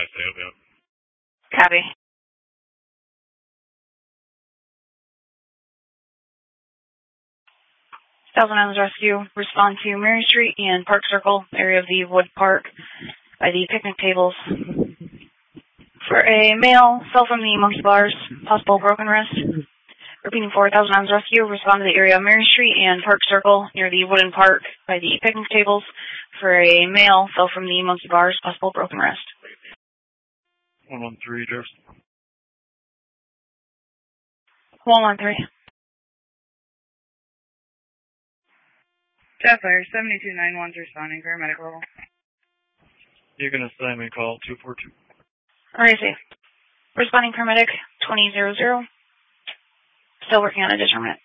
Yep. Copy. Thousand Islands Rescue, respond to Mary Street and Park Circle, area of the Wood Park, by the picnic tables. For a male, fell from the monkey bars, possible broken wrist. Repeating for Thousand Islands Rescue, respond to the area of Mary Street and Park Circle, near the Wooden Park, by the picnic tables. For a male, fell from the monkey bars, possible broken wrist. 113, Jefferson. 113. Jetfire 7291's responding, paramedic level. You're going to assign me call 242. Alright, safe. Responding paramedic 2000. Still working on a determinant.